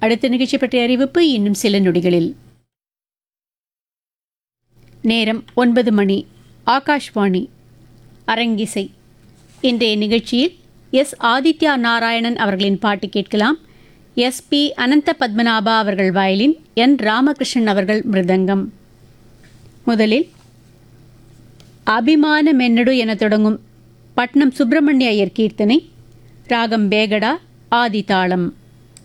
அடுத்த நிகழ்ச்சி பற்றிய அறிவிப்பு இன்னும் சில நொடிகளில். நேரம் 9 மணி. ஆகாஷ்வாணி அரங்கிசை. இன்றைய நிகழ்ச்சியில் எஸ். ஆதித்யா நாராயணன் அவர்களின் பாட்டு கேட்கலாம். எஸ்.பி. அனந்த பத்மநாபா அவர்கள் வயலின், என். ராமகிருஷ்ணன் அவர்கள் மிருதங்கம். முதலில் அபிமான மென்னடு என தொடங்கும் பட்னம் சுப்பிரமணிய ஐயர் கீர்த்தனை, ராகம் பேகடா, ஆதி தாளம்.